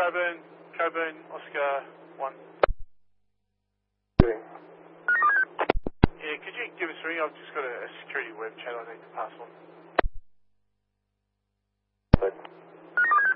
Coburn, Oscar 1. Yeah, could you give us a ring? I've just got a security web chat I need to pass on.